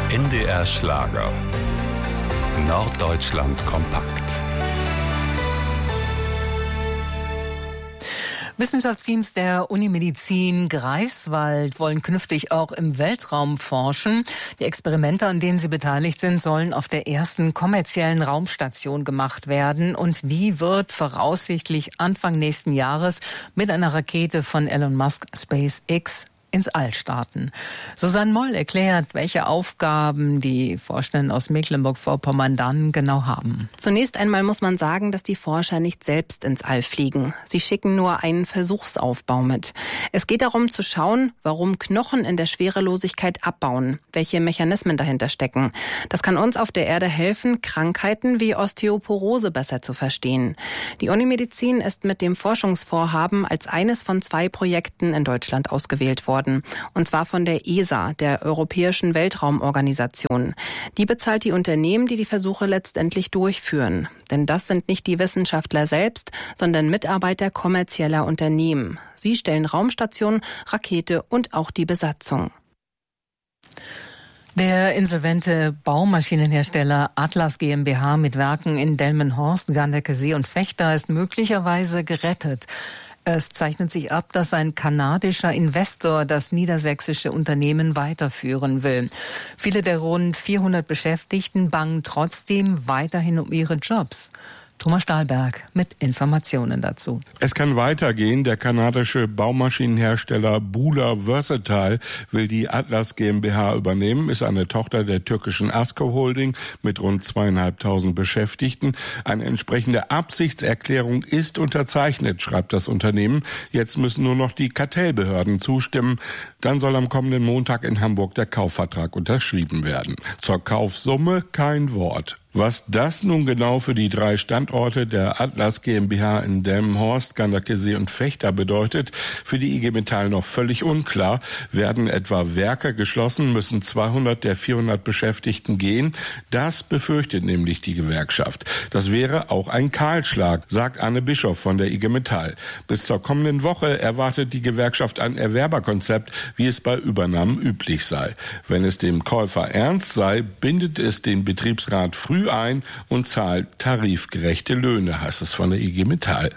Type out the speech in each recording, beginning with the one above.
NDR Schlager. Norddeutschland kompakt. Wissenschaftsteams der Unimedizin Greifswald wollen künftig auch im Weltraum forschen. Die Experimente, an denen sie beteiligt sind, sollen auf der ersten kommerziellen Raumstation gemacht werden. Und die wird voraussichtlich Anfang nächsten Jahres mit einer Rakete von Elon Musk SpaceX ins All starten. Susanne Moll erklärt, welche Aufgaben die Forschenden aus Mecklenburg-Vorpommern dann genau haben. Zunächst einmal muss man sagen, dass die Forscher nicht selbst ins All fliegen. Sie schicken nur einen Versuchsaufbau mit. Es geht darum zu schauen, warum Knochen in der Schwerelosigkeit abbauen, welche Mechanismen dahinter stecken. Das kann uns auf der Erde helfen, Krankheiten wie Osteoporose besser zu verstehen. Die Unimedizin ist mit dem Forschungsvorhaben als eines von 2 Projekten in Deutschland ausgewählt worden. Und zwar von der ESA, der Europäischen Weltraumorganisation. Die bezahlt die Unternehmen, die die Versuche letztendlich durchführen. Denn das sind nicht die Wissenschaftler selbst, sondern Mitarbeiter kommerzieller Unternehmen. Sie stellen Raumstation, Rakete und auch die Besatzung. Der insolvente Baumaschinenhersteller Atlas GmbH mit Werken in Delmenhorst, Ganderkesee und Vechta ist möglicherweise gerettet. Es zeichnet sich ab, dass ein kanadischer Investor das niedersächsische Unternehmen weiterführen will. Viele der rund 400 Beschäftigten bangen trotzdem weiterhin um ihre Jobs. Thomas Stahlberg mit Informationen dazu. Es kann weitergehen. Der kanadische Baumaschinenhersteller Bula Versatile will die Atlas GmbH übernehmen, ist eine Tochter der türkischen Asko Holding mit rund 2.500 Beschäftigten. Eine entsprechende Absichtserklärung ist unterzeichnet, schreibt das Unternehmen. Jetzt müssen nur noch die Kartellbehörden zustimmen. Dann soll am kommenden Montag in Hamburg der Kaufvertrag unterschrieben werden. Zur Kaufsumme kein Wort. Was das nun genau für die 3 Standorte der Atlas GmbH in Delmenhorst, Ganderkesee und Vechta bedeutet, für die IG Metall noch völlig unklar. Werden etwa Werke geschlossen, müssen 200 der 400 Beschäftigten gehen. Das befürchtet nämlich die Gewerkschaft. Das wäre auch ein Kahlschlag, sagt Anne Bischof von der IG Metall. Bis zur kommenden Woche erwartet die Gewerkschaft ein Erwerberkonzept, wie es bei Übernahmen üblich sei. Wenn es dem Käufer ernst sei, bindet es den Betriebsrat früh ein und zahlt tarifgerechte Löhne, heißt es von der IG Metall.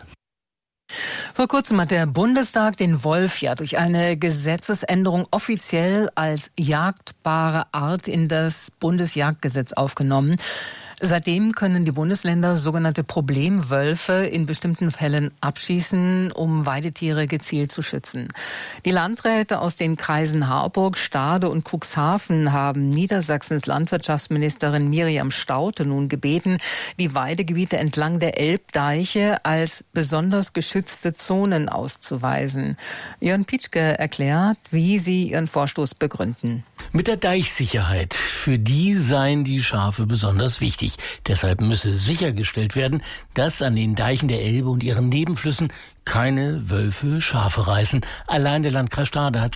Vor kurzem hat der Bundestag den Wolf ja durch eine Gesetzesänderung offiziell als jagdbare Art in das Bundesjagdgesetz aufgenommen. Seitdem können die Bundesländer sogenannte Problemwölfe in bestimmten Fällen abschießen, um Weidetiere gezielt zu schützen. Die Landräte aus den Kreisen Harburg, Stade und Cuxhaven haben Niedersachsens Landwirtschaftsministerin Miriam Staudte nun gebeten, die Weidegebiete entlang der Elbdeiche als besonders geschützte Zonen auszuweisen. Jörn Pietschke erklärt, wie sie ihren Vorstoß begründen. Mit der Deichsicherheit, für die seien die Schafe besonders wichtig. Deshalb müsse sichergestellt werden, dass an den Deichen der Elbe und ihren Nebenflüssen keine Wölfe Schafe reißen. Allein der Landkreis Stade hat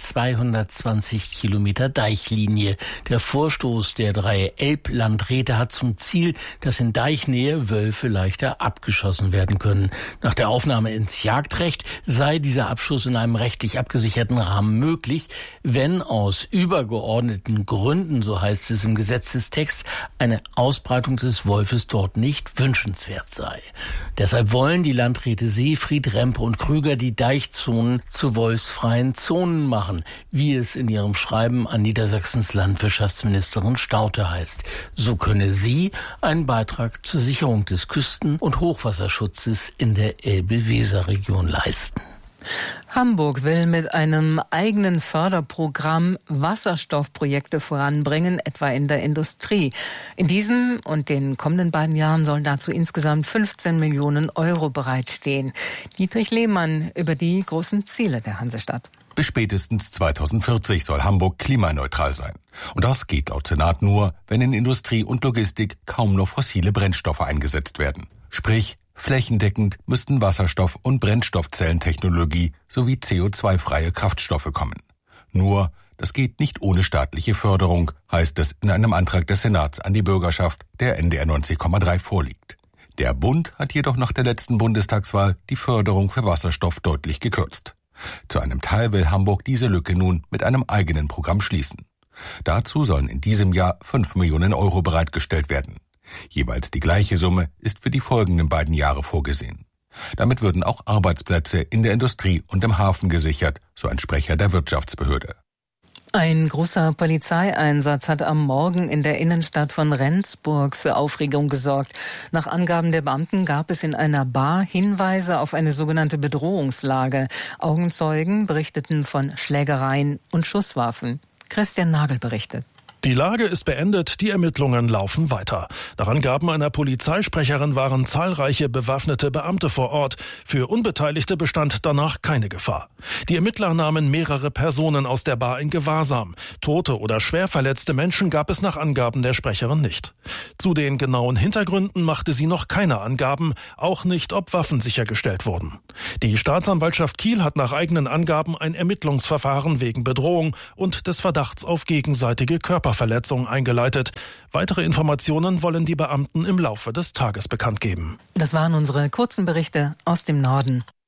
220 Kilometer Deichlinie. Der Vorstoß der 3 Elblandräte hat zum Ziel, dass in Deichnähe Wölfe leichter abgeschossen werden können. Nach der Aufnahme ins Jagdrecht sei dieser Abschuss in einem rechtlich abgesicherten Rahmen möglich, wenn aus übergeordneten Gründen, so heißt es im Gesetzestext, eine Ausbreitung des Wolfes dort nicht wünschenswert sei. Deshalb wollen die Landräte Seefried, Rempe und Krüger die Deichzonen zu wolfsfreien Zonen machen, wie es in ihrem Schreiben an Niedersachsens Landwirtschaftsministerin Staudte heißt. So könne sie einen Beitrag zur Sicherung des Küsten- und Hochwasserschutzes in der Elbe-Weser-Region leisten. Hamburg will mit einem eigenen Förderprogramm Wasserstoffprojekte voranbringen, etwa in der Industrie. In diesem und den kommenden beiden Jahren sollen dazu insgesamt 15 Millionen Euro bereitstehen. Dietrich Lehmann über die großen Ziele der Hansestadt. Bis spätestens 2040 soll Hamburg klimaneutral sein. Und das geht laut Senat nur, wenn in Industrie und Logistik kaum noch fossile Brennstoffe eingesetzt werden. Sprich, flächendeckend müssten Wasserstoff- und Brennstoffzellentechnologie sowie CO2-freie Kraftstoffe kommen. Nur, das geht nicht ohne staatliche Förderung, heißt es in einem Antrag des Senats an die Bürgerschaft, der NDR 90,3 vorliegt. Der Bund hat jedoch nach der letzten Bundestagswahl die Förderung für Wasserstoff deutlich gekürzt. Zu einem Teil will Hamburg diese Lücke nun mit einem eigenen Programm schließen. Dazu sollen in diesem Jahr 5 Millionen Euro bereitgestellt werden. Jeweils die gleiche Summe ist für die folgenden beiden Jahre vorgesehen. Damit würden auch Arbeitsplätze in der Industrie und im Hafen gesichert, so ein Sprecher der Wirtschaftsbehörde. Ein großer Polizeieinsatz hat am Morgen in der Innenstadt von Rendsburg für Aufregung gesorgt. Nach Angaben der Beamten gab es in einer Bar Hinweise auf eine sogenannte Bedrohungslage. Augenzeugen berichteten von Schlägereien und Schusswaffen. Christian Nagel berichtet. Die Lage ist beendet, die Ermittlungen laufen weiter. Nach Angaben einer Polizeisprecherin waren zahlreiche bewaffnete Beamte vor Ort. Für Unbeteiligte bestand danach keine Gefahr. Die Ermittler nahmen mehrere Personen aus der Bar in Gewahrsam. Tote oder schwer verletzte Menschen gab es nach Angaben der Sprecherin nicht. Zu den genauen Hintergründen machte sie noch keine Angaben, auch nicht, ob Waffen sichergestellt wurden. Die Staatsanwaltschaft Kiel hat nach eigenen Angaben ein Ermittlungsverfahren wegen Bedrohung und des Verdachts auf gegenseitige Körperverletzung eingeleitet. Weitere Informationen wollen die Beamten im Laufe des Tages bekannt geben. Das waren unsere kurzen Berichte aus dem Norden.